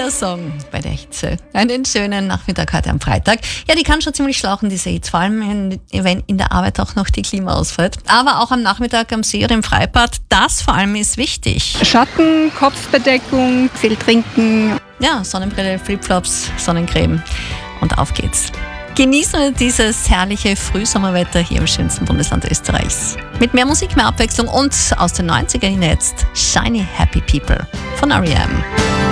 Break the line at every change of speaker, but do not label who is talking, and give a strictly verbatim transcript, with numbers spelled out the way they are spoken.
Song bei der Hitze. Einen schönen Nachmittag heute am Freitag. Ja, die kann schon ziemlich schlauchen, diese Hitze, vor allem wenn in der Arbeit auch noch die Klima ausfällt. Aber auch am Nachmittag am See oder im Freibad, das vor allem ist wichtig.
Schatten, Kopfbedeckung, viel trinken.
Ja, Sonnenbrille, Flipflops, Sonnencreme und auf geht's. Genießen wir dieses herrliche Frühsommerwetter hier im schönsten Bundesland Österreichs. Mit mehr Musik, mehr Abwechslung und aus den neunzigern jetzt Shiny Happy People von R E M.